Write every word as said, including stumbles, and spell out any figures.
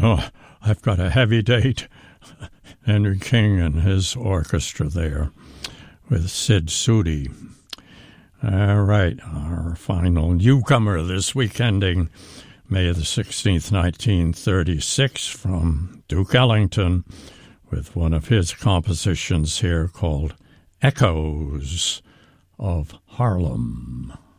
Oh, I've got a heavy date. Henry King and his orchestra there with Sid Sudi. All right, our final newcomer this week, ending May the sixteenth, nineteen thirty-six, from Duke Ellington, with one of his compositions here called Echoes of Harlem.